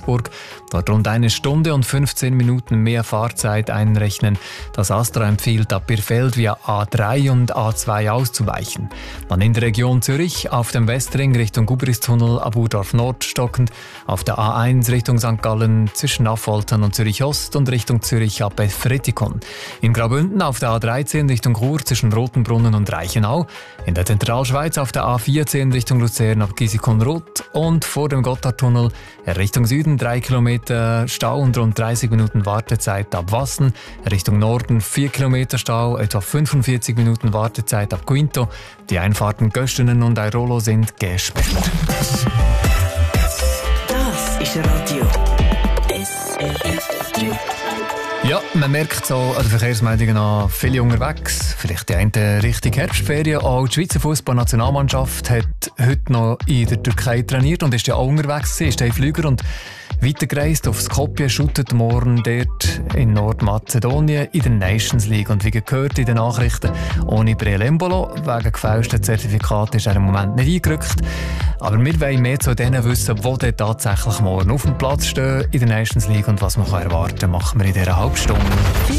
Augsburg. Dort rund 1 Stunde und 15 Minuten mehr Fahrzeit einrechnen. Das Astra empfiehlt, ab Birfeld via A3 und A2 auszuweichen. Dann in der Region Zürich auf dem Westring Richtung Gubristunnel ab Urdorf Nord stockend, auf der A1 Richtung St. Gallen zwischen Affoltern und Zürich Ost und Richtung Zürich ab Efretikon. In Graubünden auf der A13 Richtung Chur zwischen Rotenbrunnen und Reichenau. In der Zentralschweiz auf der A14 Richtung Luzern ab Gisikon-Rot und vor dem Gotthardtunnel Richtung Süden 3 Kilometer Stau und rund 30 Minuten Wartezeit ab Wassen. Richtung Norden 4 Kilometer Stau, etwa 45 Minuten Wartezeit ab Quinto. Die Einfahrten Göstenen und Airolo sind gesperrt. Das ist Radio SRF 3. Ja, man merkt so an den Verkehrsmeldungen noch viele unterwegs. Vielleicht die eine Richtung Herbstferien. Auch die Schweizer Fußballnationalmannschaft hat heute noch in der Türkei trainiert und ist ja auch unterwegs gewesen. Ist Flüger und weitergereist auf Skopje, shootet morgen dort in Nordmazedonien in der Nations League. Und wie gehört in den Nachrichten, ohne Breel Embolo, wegen gefälschten Zertifikaten ist er im Moment nicht eingerückt. Aber wir wollen mehr zu denen wissen, die dort tatsächlich morgen auf dem Platz stehen in der Nations League und was man erwarten kann, machen wir in dieser Halbstunde.